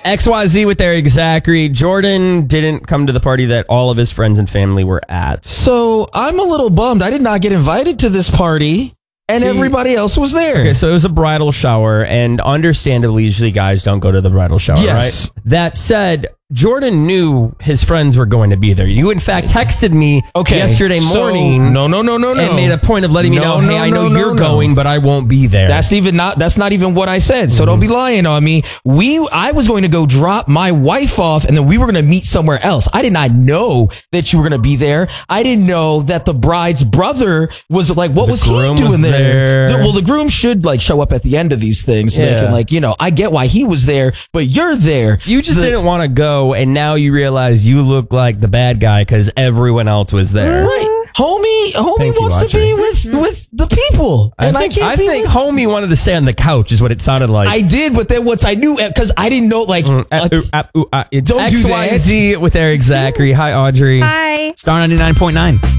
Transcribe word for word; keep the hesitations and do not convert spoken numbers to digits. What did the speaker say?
X Y Z with Eric Zachary. Jordan didn't come to the party that all of his friends and family were at. So I'm a little bummed. I did not get invited to this party, and See, everybody else was there. Okay, so it was a bridal shower, and understandably, usually guys don't go to the bridal shower, Yes. right? That said, Jordan knew his friends were going to be there. You, in fact, texted me Okay, yesterday so- morning. no, no, no, no, no. And made a point of letting me No, know, no, hey, I know no, you're no, no. going, but I won't be there. That's even not. That's not even what I said. So don't be lying on me. We. I was going to go drop my wife off, and then we were going to meet somewhere else. I did not know that you were going to be there. I didn't know that the bride's brother was like. What The was he groom doing was there? there. The- well, the groom should like show up at the end of these things. So they Yeah. can, like, you know, I get why he was there, but you're there. You just The- didn't want to go, and now you realize you look like the bad guy because everyone else was there. Right, homie. Homie Thank you, wants to Audrey. be with with the people, I and think, I can't I be think with- homie wanted to stay on the couch is what it sounded like. I did, but then once I knew, because I didn't know, like, Uh, like- ooh, ah, ooh, ah. It's Don't do X Y Z with Eric Zachary. Hi, Audrey. Hi. Star ninety-nine point nine.